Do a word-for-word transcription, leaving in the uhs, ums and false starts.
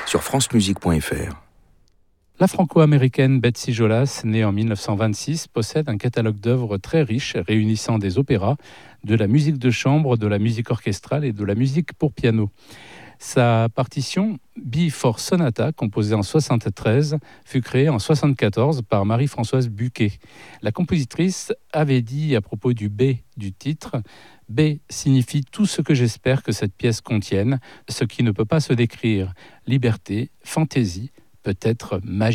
sur francemusique point f r. La franco-américaine Betsy Jolas, née en mille neuf cent vingt-six, possède un catalogue d'œuvres très riche réunissant des opéras, de la musique de chambre, de la musique orchestrale et de la musique pour piano. Sa partition B for Sonata, composée en soixante-treize, fut créée en soixante-quatorze par Marie-Françoise Buquet. La compositrice avait dit à propos du B du titre: « B signifie tout ce que j'espère que cette pièce contienne, ce qui ne peut pas se décrire. Liberté, fantaisie, peut-être magie. »